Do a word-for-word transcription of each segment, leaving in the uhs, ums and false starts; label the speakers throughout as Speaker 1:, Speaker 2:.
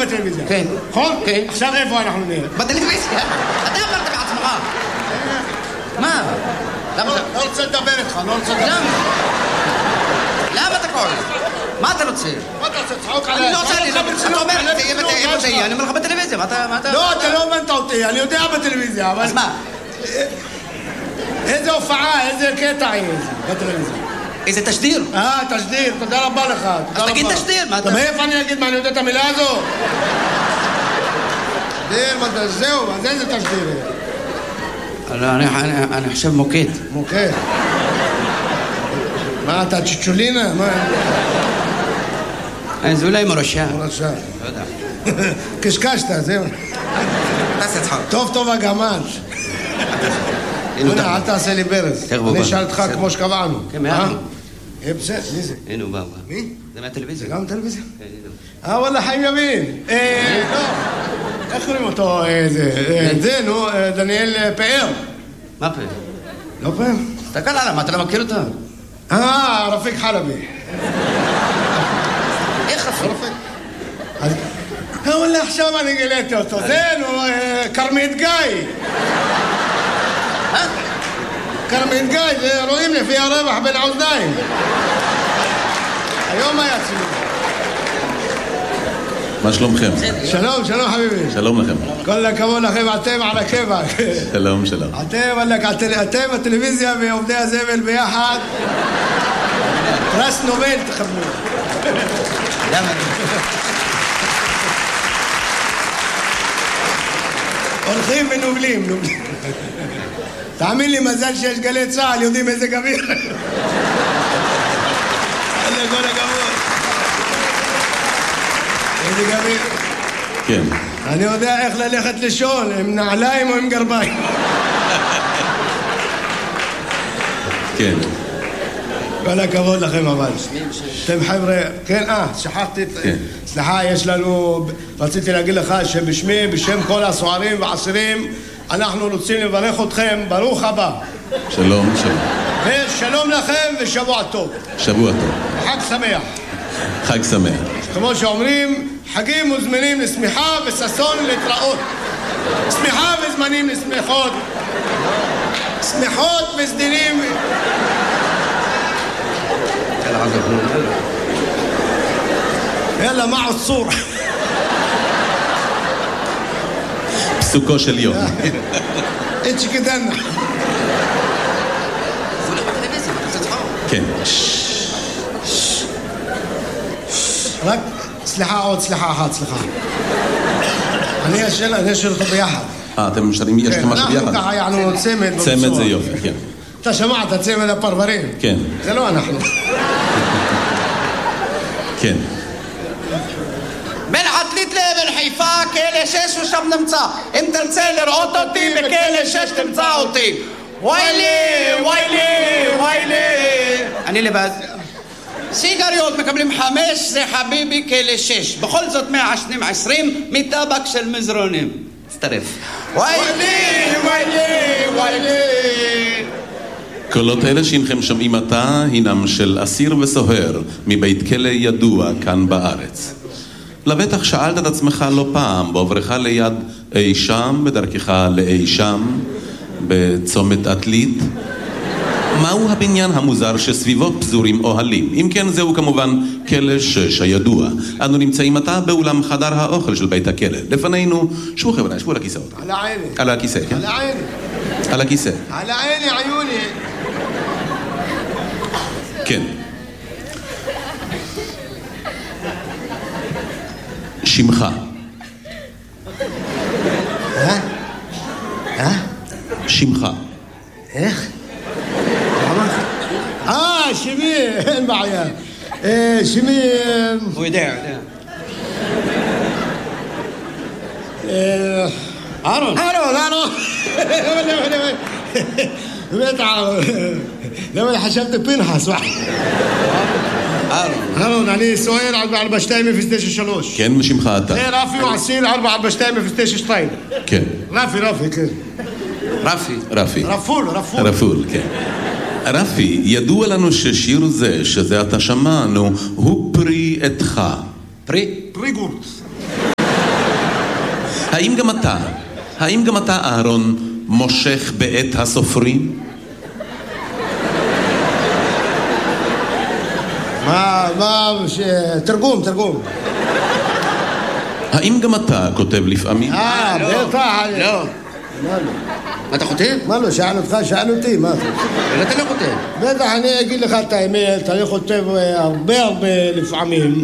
Speaker 1: בטלוויזיה.
Speaker 2: כן.
Speaker 1: נכון?
Speaker 2: כן.
Speaker 1: עכשיו איפה אנחנו נראה?
Speaker 2: בטלוויזיה. אתה אמרת בעצמך. מה? למה אתה...
Speaker 1: לא רוצה לדבר איתך, לא רוצה לדבר.
Speaker 2: למה? למה אתה קורא? מה אתה רוצה?
Speaker 1: מה אתה רוצה? צחוק עליי.
Speaker 2: אני לא עושה לי, אתה אומר, איפה תהיה? אני אומר לך בטלוויזיה, מה אתה...
Speaker 1: לא, אתה לא הבנת אותי, אני יודע בטלוויזיה, אבל...
Speaker 2: אז מה?
Speaker 1: איזה הופעה, איזה קטע היא בטלוויזיה?
Speaker 2: איזה תשדיר?
Speaker 1: אה, תשדיר, תודה רבה לך.
Speaker 2: אז תגיד תשדיר, מה אתה...
Speaker 1: מאיפה אני אגיד מה, אני יודע את המילה הזו? תשדיר, מה זה, זהו, אז איזה תשדיר?
Speaker 2: אני חושב מוקד.
Speaker 1: מוקד. מה, אתה צ'צ'ולינה? מה?
Speaker 2: זה אולי מורשה.
Speaker 1: מורשה.
Speaker 2: לא יודע.
Speaker 1: קשקשת, זהו.
Speaker 2: תעשה צחוק.
Speaker 1: טוב טוב הגמל. הנה, אל תעשה לי ברז. אני אשאל אותך כמו שקבענו.
Speaker 2: כן, מה?
Speaker 1: אה, בסדר, מי זה?
Speaker 2: הנה הוא בא.
Speaker 1: מי?
Speaker 2: זה מהטלוויזיה.
Speaker 1: זה גם טלוויזיה?
Speaker 2: כן, הנה.
Speaker 1: אה, וואלה, חיים ימין. אה, לא. איך קוראים אותו? זה, נו, דניאל פאר.
Speaker 2: מה פאר?
Speaker 1: לא פאר?
Speaker 2: תסתכל עליו, מה, אתה לא מכיר אותו?
Speaker 1: אה, רפיק חלבי.
Speaker 2: איך רפיק?
Speaker 1: אה, וואלה, עכשיו אני גיליתי אותו. זה, נו, כרמית גיא.
Speaker 2: אה?
Speaker 1: כרמית גיא, זה רואים לפי הרווח בין האוזניים. היום היה צילום.
Speaker 3: מה שלומכם?
Speaker 1: שלום, שלום חביבי.
Speaker 3: שלום לכם.
Speaker 1: כל הכבוד לכם, אתם על הכיוון.
Speaker 3: שלום, שלום.
Speaker 1: אתם, אתם בטלוויזיה ועובדי הזבל ביחד. פרס נובל תקבלו.
Speaker 2: למה?
Speaker 1: הולכים ונובלים, נובלים. תאמין לי, מזל שיש גלי צהל, יודעים איזה גביר. איזה כל הכבוד. איזה גביר.
Speaker 3: כן.
Speaker 1: אני יודע איך ללכת לישון, עם נעליים או עם גרביים.
Speaker 3: כן.
Speaker 1: כל הכבוד לכם אבל. אתם חבר'ה, כן, אה, שכחתי, סליחה, יש לנו, רציתי להגיד לך שבשמי, בשם כל הסוערים והאסירים, אנחנו רוצים לברך אתכם, ברוך הבא.
Speaker 3: שלום, שלום.
Speaker 1: ושלום לכם ושבוע טוב.
Speaker 3: שבוע טוב.
Speaker 1: חג שמח.
Speaker 3: חג שמח.
Speaker 1: כמו שאומרים, חגים וזמנים לשמחה וששון להתראות. שמחה וזמנים לשמחות. שמחות וסדינים. יאללה, מה עוצור?
Speaker 3: פסוקו של יום.
Speaker 1: איצ'י כדנה.
Speaker 3: כן.
Speaker 1: רק, סליחה, עוד סליחה אחת, סליחה. אני אשאל, אני אשאל אותו ביחד.
Speaker 3: אה, אתם משאלים, יש לכם משהו ביחד?
Speaker 1: אנחנו ככה יענו צמד.
Speaker 3: צמד זה יופי, כן.
Speaker 1: אתה שמעת, צמד הפרברים?
Speaker 3: כן.
Speaker 1: זה לא אנחנו.
Speaker 3: כן.
Speaker 2: בין עתלית לאבן חיפה, כלא שש ושם נמצא. אם תרצה לראות אותי, בכלא שש תמצא אותי. ויילי, ויילי, ויילי. אני לבד. סיגריות מקבלים חמש, זה חביבי כלא שש. בכל זאת מעשנים עשרים מטבק של מזרונים. תצטרף. ויילי, ויילי, ויילי.
Speaker 3: קולות אלה שהנכם שומעים עתה הינם של אסיר וסוהר מבית כלא ידוע כאן בארץ. לבטח שאלת את עצמך לא פעם בעוברך ליד אי שם, בדרכך לאי שם, בצומת עתלית, מהו הבניין המוזר שסביבו פזורים אוהלים? אם כן, זהו כמובן כלא שש הידוע. אנו נמצאים עתה באולם חדר האוכל של בית הכלא. לפנינו, שבו חבר'ה, שבו על הכיסאות.
Speaker 1: על העיני.
Speaker 3: על הכיסא, כן?
Speaker 1: על העיני.
Speaker 3: על הכיסא.
Speaker 1: על העיני, עיוני.
Speaker 3: כן. שמך.
Speaker 1: אה? אה?
Speaker 3: שמך.
Speaker 1: איך? אה, שמי, אין בעיה. שמי...
Speaker 2: הוא יודע, יודע.
Speaker 1: אהרון. אהרון, אהרון. בטח. למה חשבתי פנחס?
Speaker 2: אהרון.
Speaker 1: אהרון, אני סוער ארבע שתיים אפס תשע שלוש.
Speaker 3: כן, ושמך אתה.
Speaker 1: זה רפי ועשיר ארבע ארבע שתיים אפס תשע שתיים.
Speaker 3: כן.
Speaker 1: רפי, רפי, כן.
Speaker 2: רפי.
Speaker 3: רפי.
Speaker 1: רפול, רפול.
Speaker 3: רפול, כן. רפי, ידוע לנו ששיר זה, שזה אתה שמענו, הוא פרי עתך.
Speaker 2: פרי?
Speaker 1: פרי גורט.
Speaker 3: האם גם אתה, האם גם אתה, אהרון, מושך בעת הסופרים?
Speaker 1: מה, מה, ש... תרגום, תרגום.
Speaker 3: האם גם אתה כותב לפעמים?
Speaker 1: אה, בטח.
Speaker 2: לא.
Speaker 1: מה לא?
Speaker 2: מה אתה כותב?
Speaker 1: מה לא, שאל אותך, שאל אותי, מה אתה?
Speaker 2: אבל אתה לא כותב.
Speaker 1: בטח, אני אגיד לך את האמת, אני כותב הרבה הרבה לפעמים.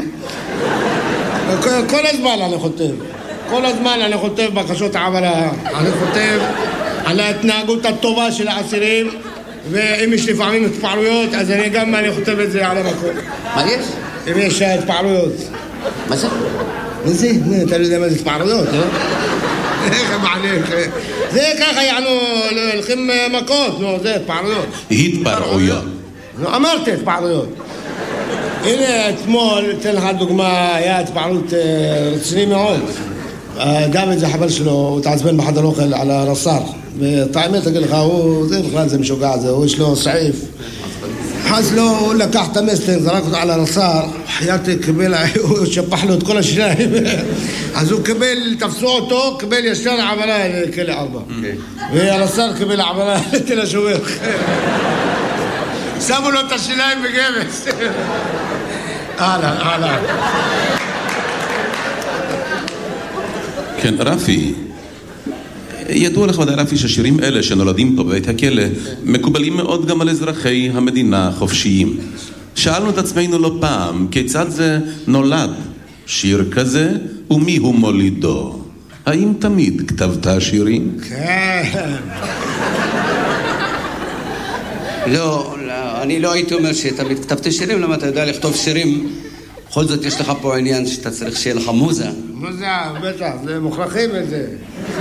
Speaker 1: כל הזמן אני כותב. כל הזמן אני כותב בקשות עבודה. אני כותב על ההתנהגות הטובה של האסירים, ואם יש לפעמים התפעלויות, אז אני גם אני כותב את זה על המקום.
Speaker 2: מה יש?
Speaker 1: אם יש התפעלויות.
Speaker 2: מה זה?
Speaker 1: מה זה? אתה לא יודע מה זה התפעלויות?
Speaker 2: לא.
Speaker 1: איך מעליך? זה ככה יענו, הולכים מכות, נו, זה התפעלויות.
Speaker 3: התפרעויות.
Speaker 1: נו, אמרתי התפעלויות. הנה, אתמול, אתן לך דוגמה, היה התפעלות רציני מאוד. דוד זה חבר שלו, הוא התעצבן בחדר אוכל על הרס"ר. וטעמת, אגיד לך, הוא, זה בכלל זה משוגע, זה, הוא יש לו סעיף. אז לו, הוא לקח את המסטינג, זרק אותו על הרס"ר, חייתי קיבל, הוא שפח לו את כל השיניים. אז הוא קיבל, תפסו אותו, קיבל ישר עברה לכלא ארבע. והרס"ר קיבל עברה לתל השומר. שמו לו את השיניים בגבס. אהלן, אהלן.
Speaker 3: כן, רפי, ידוע לך ודאי רפי ששירים אלה שנולדים פה בבית הכלא מקובלים מאוד גם על אזרחי המדינה החופשיים. שאלנו את עצמנו לא פעם כיצד זה נולד שיר כזה ומי הוא מולידו. האם תמיד כתבת שירים?
Speaker 1: כן.
Speaker 2: לא, לא, אני לא הייתי אומר שתמיד כתבתי שירים, למה אתה יודע לכתוב שירים? בכל זאת יש לך פה עניין שאתה צריך שיהיה לך מוזה.
Speaker 1: מוזה, בטח, זה מוכרחים את זה.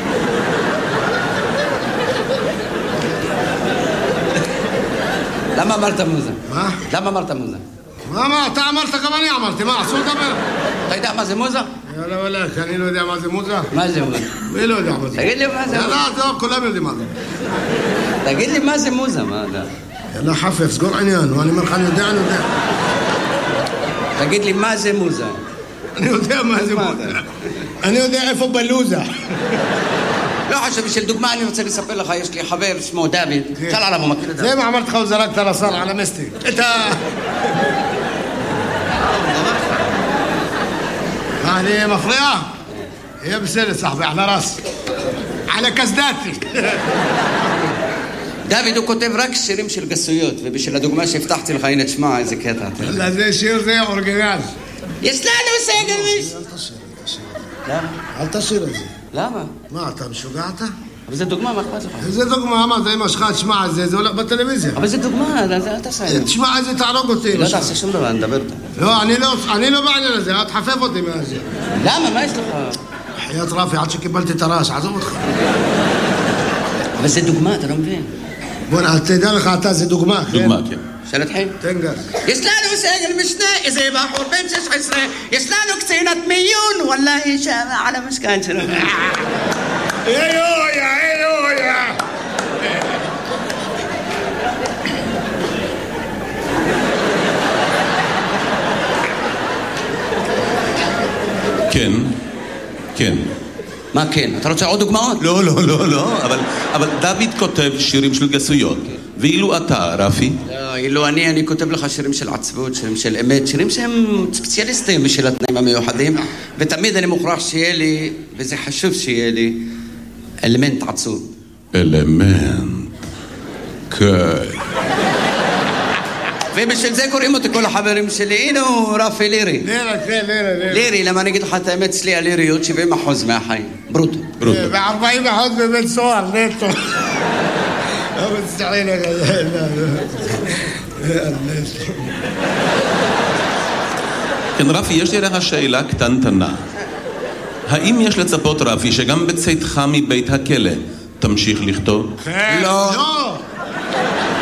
Speaker 2: למה אמרת מוזה?
Speaker 1: מה?
Speaker 2: למה אמרת מוזה?
Speaker 1: מה, מה, אתה אמרת גם אני אמרתי, מה, אסור לדבר?
Speaker 2: אתה יודע מה זה מוזה?
Speaker 1: יאללה וואלק, אני לא יודע מה זה מוזה.
Speaker 2: מה זה מוזה?
Speaker 1: מי לא יודע מה זה?
Speaker 2: תגיד לי מה זה מוזה.
Speaker 1: יאללה, זהו, כולם יודעים מה זה.
Speaker 2: תגיד לי מה זה מוזה, מה אתה?
Speaker 1: יאללה חפף, סגור עניין, אני אומר לך, אני יודע, אני יודע.
Speaker 2: תגיד לי מה זה מוזה.
Speaker 1: אני יודע מה זה מוזה. אני יודע איפה בלוזה.
Speaker 2: לא חשוב, בשביל דוגמה אני רוצה לספר לך, יש לי חבר שמו דוד, שאל עליו, הוא מכיר את זה.
Speaker 1: זה מה אמרתי לך, הוא זרק את הרס"ר על המסטיק. את ה... אני מפריע? יהיה בסדר, סחבי, על הרס. על הקסדתי.
Speaker 2: דוד הוא כותב רק שירים של גסויות, ובשביל הדוגמה שהבטחתי לך, הנה תשמע איזה קטע.
Speaker 1: לא, זה שיר זה אורגינל.
Speaker 2: יש לנו סגל מיש.
Speaker 1: אל תשיר, אל תשיר.
Speaker 2: למה?
Speaker 1: אל תשיר את זה.
Speaker 2: למה?
Speaker 1: מה, אתה משוגע אתה?
Speaker 2: אבל זה דוגמה, מה אכפת לך?
Speaker 1: זה דוגמה, מה, זה אמא שלך, תשמע את זה, זה הולך בטלוויזיה.
Speaker 2: אבל זה דוגמה, אל תעשה את זה.
Speaker 1: תשמע את זה, תהרוג אותי.
Speaker 2: לא תעשה שום דבר, נדבר איתה.
Speaker 1: לא, אני לא בעניין הזה, אל תחפף אותי מהזה.
Speaker 2: למה? מה יש לך?
Speaker 1: חיית רפי, עד שקיבלתי את הרעש, עזוב אותך.
Speaker 2: אבל זה דוגמה, אתה לא מבין.
Speaker 1: בוא, תדע לך, אתה זה דוגמה, כן?
Speaker 3: דוגמה, כן.
Speaker 2: שאלת חיים.
Speaker 1: תן גז.
Speaker 2: יש לנו סגל משנה, איזה בחור בן שש עשרה, יש לנו קצינת מיון, וואלה, שם על המשכן שלו.
Speaker 1: אילויה, אילויה.
Speaker 3: כן, כן.
Speaker 2: מה כן? אתה רוצה עוד דוגמאות?
Speaker 3: לא, לא, לא, לא, אבל, אבל דוד כותב שירים של גסויות. ואילו אתה, רפי?
Speaker 2: לא, אילו אני, אני כותב לך שירים של עצבות, שירים של אמת, שירים שהם ספציאליסטיים בשביל התנאים המיוחדים, ותמיד אני מוכרח שיהיה לי, וזה חשוב שיהיה לי, אלמנט עצוב.
Speaker 3: אלמנט. כן.
Speaker 2: ובשביל זה קוראים אותי כל החברים שלי, הנה הוא רפי לירי.
Speaker 1: לירה, כן, לירה, לירה.
Speaker 2: לירי, למה אני אגיד לך את האמת, אצלי הליריות שבעים אחוז מהחיים. ברוטו.
Speaker 3: ברוטו.
Speaker 1: ו-ארבעים אחוז בבית סוהר, נטו. לא מצטערים לך.
Speaker 3: כן, רפי, יש לי לך שאלה קטנטנה. האם יש לצפות, רפי, שגם בצאתך מבית הכלא תמשיך לכתוב?
Speaker 1: כן.
Speaker 2: לא.
Speaker 1: לא.